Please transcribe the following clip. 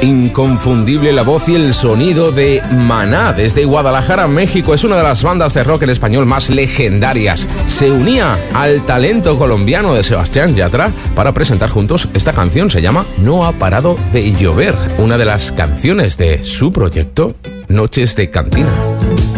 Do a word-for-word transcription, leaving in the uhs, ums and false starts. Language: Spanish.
Inconfundible la voz y el sonido de Maná desde Guadalajara, México. Es una de las bandas de rock en español más legendarias. Se unía al talento colombiano de Sebastián Yatra para presentar juntos esta canción. Se llama No ha parado de llover, una de las canciones de su proyecto Noches de Cantina.